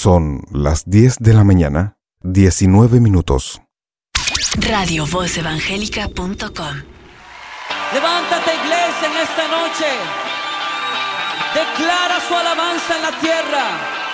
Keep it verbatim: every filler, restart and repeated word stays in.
Son las diez de la mañana, diecinueve minutos. radio voz evangélica punto com. Levántate, iglesia, en esta noche. Declara su alabanza en la tierra.